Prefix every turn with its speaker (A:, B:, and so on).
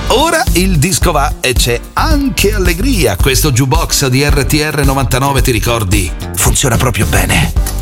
A: Ora il disco va e c'è anche allegria. Questo jukebox di RTR 99, ti ricordi? Funziona proprio bene.